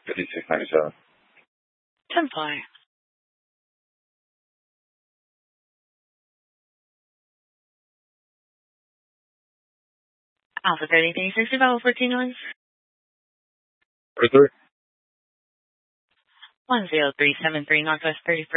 5697. 10-4. Alpha 3360, Bravo 14 noise. 33. 10373, Northwest 31st.